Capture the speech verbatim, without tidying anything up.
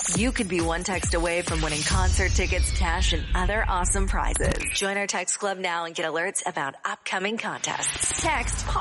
You could be one text away from winning concert tickets, cash, and other awesome prizes. Join our text club now and get alerts about upcoming contests. Text